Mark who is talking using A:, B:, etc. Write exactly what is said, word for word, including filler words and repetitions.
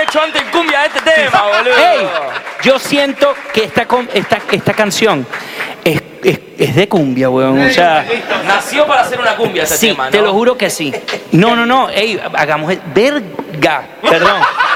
A: hecho antes en cumbia este tema, boludo.
B: Ey, yo siento que esta, esta, esta canción es, es, es de cumbia, weón. O sea,
A: nació para hacer una cumbia este
B: sí,
A: tema, ¿no?
B: te lo juro que sí. No, no, no. Ey, hagamos el... Verga. Perdón.